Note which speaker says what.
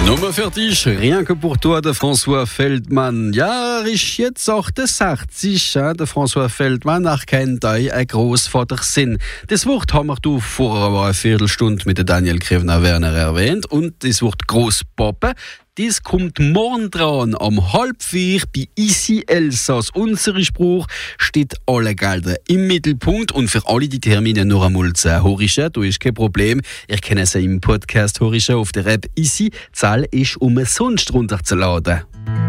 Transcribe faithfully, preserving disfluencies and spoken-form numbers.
Speaker 1: Nummer fertig, rien que pour toi, de François Feldmann. Ja, er ist jetzt achtundsechzig, ja, der François Feldmann. Er kennt euch ein Großvater Sinn. Das Wort haben wir du vor einer Viertelstunde mit der Daniel Krevner-Werner erwähnt. Und das Wort Großpappe, das kommt morgen dran, am halb vier bei Easy Elsass. Unser Spruch steht alle Gelder im Mittelpunkt. Und für alle die Termine noch einmal zu horischen, du ist kein Problem. Ihr kennt sie im Podcast horischen auf der App Easy. Zahl ist umsonst runterzuladen.